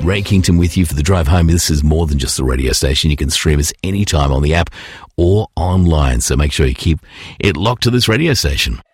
Ray Kington with you for the drive home. This is more than just the radio station. You can stream us anytime on the app or online. So make sure you keep it locked to this radio station.